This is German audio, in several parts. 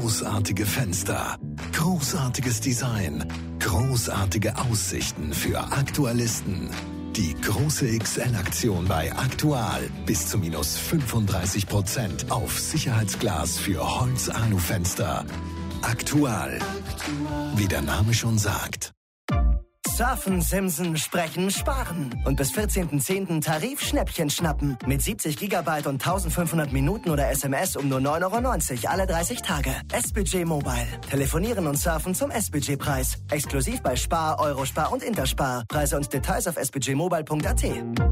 Großartige Fenster, großartiges Design, großartige Aussichten für Aktualisten. Die große XL-Aktion bei Aktual. Bis zu minus 35% auf Sicherheitsglas für Holz-Alu-Fenster. Aktual. Wie der Name schon sagt. Surfen, Simsen, Sprechen, Sparen. Und bis 14.10. Tarifschnäppchen schnappen. Mit 70 Gigabyte und 1500 Minuten oder SMS um nur 9,90 € alle 30 Tage. S-Budget Mobile. Telefonieren und surfen zum S-Budget-Preis. Exklusiv bei Spar, Eurospar und Interspar. Preise und Details auf sbudgetmobile.at.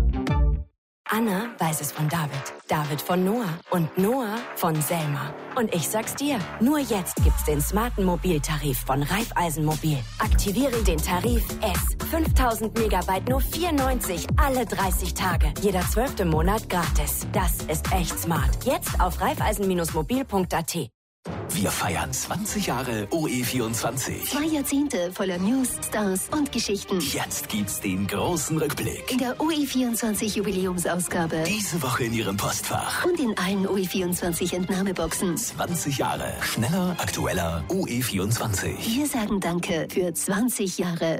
Anna weiß es von David, David von Noah und Noah von Selma. Und ich sag's dir, nur jetzt gibt's den smarten Mobiltarif von Raiffeisenmobil. Aktiviere den Tarif S. 5000 Megabyte nur 4,90 alle 30 Tage. Jeder 12. Monat gratis. Das ist echt smart. Jetzt auf raiffeisen-mobil.at. Wir feiern 20 Jahre OE24. 2 Jahrzehnte voller News, Stars und Geschichten. Jetzt gibt's den großen Rückblick. In der OE24 Jubiläumsausgabe. Diese Woche in Ihrem Postfach. Und in allen OE24 Entnahmeboxen. 20 Jahre. Schneller, aktueller OE24. Wir sagen Danke für 20 Jahre.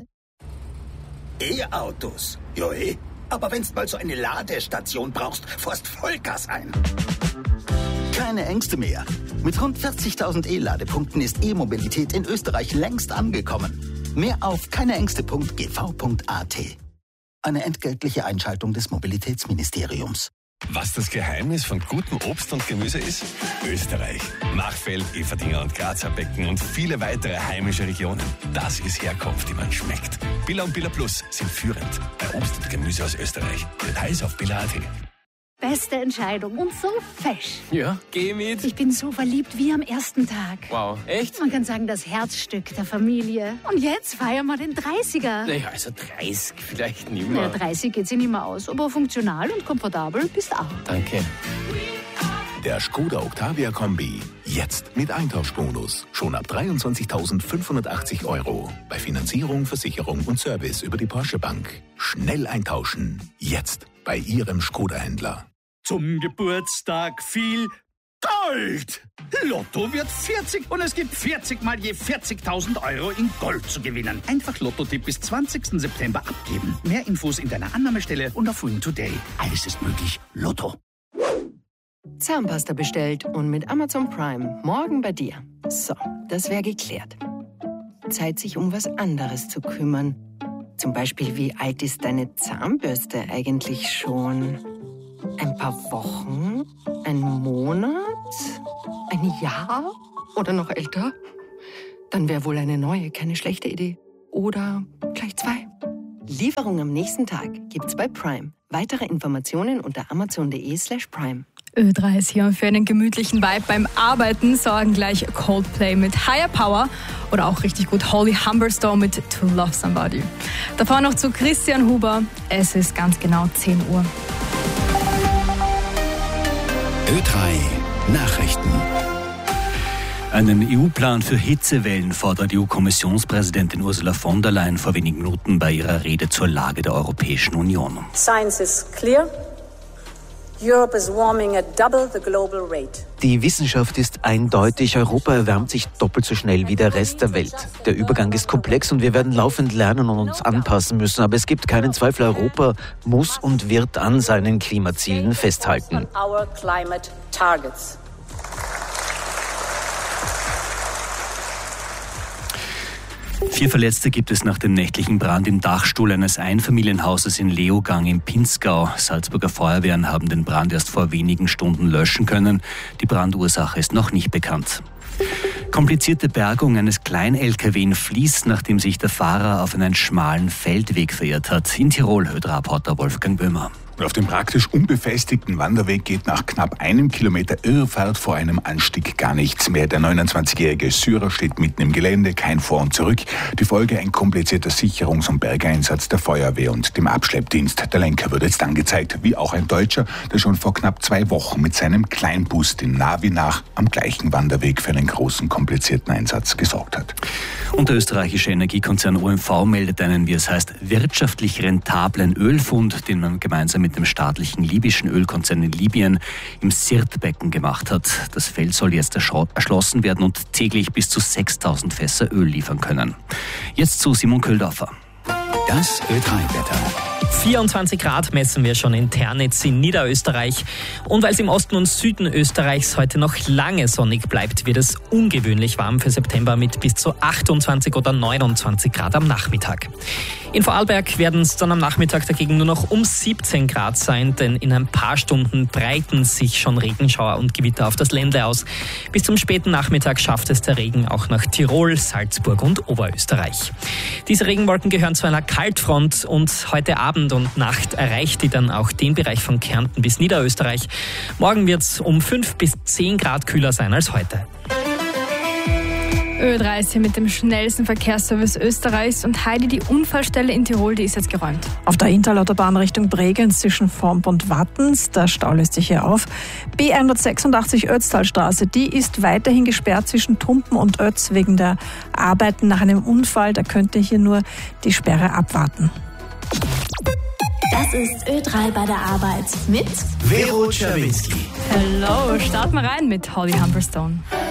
E-Autos. Ja, aber wenn's mal so eine Ladestation brauchst, fährst Vollgas ein. Keine Ängste mehr. Mit rund 40.000 E-Ladepunkten ist E-Mobilität in Österreich längst angekommen. Mehr auf keineängste.gv.at. Eine entgeltliche Einschaltung des Mobilitätsministeriums. Was das Geheimnis von gutem Obst und Gemüse ist? Österreich. Machfeld, Everdinger und Grazer Becken und viele weitere heimische Regionen. Das ist Herkunft, die man schmeckt. Billa und Billa Plus sind führend bei Obst und Gemüse aus Österreich. Details auf billa.at. Beste Entscheidung und so fesch. Ja, geh mit. Ich bin so verliebt wie am ersten Tag. Wow, echt? Man kann sagen, das Herzstück der Familie. Und jetzt feiern wir den 30er. Naja, also 30 vielleicht nicht mehr. Ja, 30 geht sich nicht mehr aus, aber funktional und komfortabel bist auch. Danke. Der Skoda Octavia Kombi. Jetzt mit Eintauschbonus. Schon ab 23.580 €. Bei Finanzierung, Versicherung und Service über die Porsche Bank. Schnell eintauschen. Jetzt bei Ihrem Skoda-Händler. Zum Geburtstag viel Gold. Lotto wird 40 und es gibt 40 mal je 40.000 € in Gold zu gewinnen. Einfach Lotto-Tipp bis 20. September abgeben. Mehr Infos in deiner Annahmestelle und auf Win Today. Alles ist möglich. Lotto. Zahnpasta bestellt und mit Amazon Prime morgen bei dir. So, das wäre geklärt. Zeit, sich um was anderes zu kümmern. Zum Beispiel, wie alt ist deine Zahnbürste eigentlich schon? Ein paar Wochen? Ein Monat? Ein Jahr? Oder noch älter? Dann wäre wohl eine neue keine schlechte Idee. Oder gleich 2. Lieferung am nächsten Tag gibt's bei Prime. Weitere Informationen unter amazon.de/prime. Ö3 ist hier. Für einen gemütlichen Vibe beim Arbeiten sorgen gleich Coldplay mit Higher Power oder auch richtig gut Holly Humberstone mit To Love Somebody. Davor noch zu Christian Huber. Es ist ganz genau 10 Uhr. Ö3 Nachrichten. Einen EU-Plan für Hitzewellen fordert EU-Kommissionspräsidentin Ursula von der Leyen vor wenigen Minuten bei ihrer Rede zur Lage der Europäischen Union. Science is clear. Europe is warming at double the global rate. Die Wissenschaft ist eindeutig. Europa erwärmt sich doppelt so schnell wie der Rest der Welt. Der Übergang ist komplex und wir werden laufend lernen und uns anpassen müssen. Aber es gibt keinen Zweifel, Europa muss und wird an seinen Klimazielen festhalten. Our climate targets. Vier Verletzte gibt es nach dem nächtlichen Brand im Dachstuhl eines Einfamilienhauses in Leogang im Pinzgau. Salzburger Feuerwehren haben den Brand erst vor wenigen Stunden löschen können. Die Brandursache ist noch nicht bekannt. Komplizierte Bergung eines Klein-LKW in Fließ, nachdem sich der Fahrer auf einen schmalen Feldweg verirrt hat. In Tirol, Reporter Wolfgang Böhmer. Auf dem praktisch unbefestigten Wanderweg geht nach knapp 1 Kilometer Irrfahrt vor einem Anstieg gar nichts mehr. Der 29-jährige Syrer steht mitten im Gelände, kein Vor und Zurück. Die Folge: ein komplizierter Sicherungs- und Bergeinsatz der Feuerwehr und dem Abschleppdienst. Der Lenker wird jetzt angezeigt, wie auch ein Deutscher, der schon vor knapp 2 Wochen mit seinem Kleinbus dem Navi nach am gleichen Wanderweg für einen großen, komplizierten Einsatz gesorgt hat. Und der österreichische Energiekonzern OMV meldet einen, wie es heißt, wirtschaftlich rentablen Ölfund, den man gemeinsam mit mit dem staatlichen libyschen Ölkonzern in Libyen im Sirtbecken gemacht hat. Das Feld soll jetzt erschlossen werden und täglich bis zu 6.000 Fässer Öl liefern können. Jetzt zu Simon Köhldorfer. Das Ö3-Wetter. 24 Grad messen wir schon in Ternitz in Niederösterreich. Und weil es im Osten und Süden Österreichs heute noch lange sonnig bleibt, wird es ungewöhnlich warm für September mit bis zu 28 oder 29 Grad am Nachmittag. In Vorarlberg werden es dann am Nachmittag dagegen nur noch um 17 Grad sein, denn in ein paar Stunden breiten sich schon Regenschauer und Gewitter auf das Ländle aus. Bis zum späten Nachmittag schafft es der Regen auch nach Tirol, Salzburg und Oberösterreich. Diese Regenwolken gehören zu einer Kaltfront und heute Abend und Nacht erreicht die dann auch den Bereich von Kärnten bis Niederösterreich. Morgen wird es um 5 bis 10 Grad kühler sein als heute. Ö30 mit dem schnellsten Verkehrsservice Österreichs und Heidi, die Unfallstelle in Tirol, die ist jetzt geräumt. Auf der Interlautobahn Richtung Bregenz zwischen Vormp und Wattens, der Stau löst sich hier auf. B186 Ötztalstraße, die ist weiterhin gesperrt zwischen Tumpen und Ötz wegen der Arbeiten nach einem Unfall. Da könnte hier nur die Sperre abwarten. Das ist Ö3 bei der Arbeit mit Vero Czerwinski. Hello, starten wir rein mit Holly Humberstone.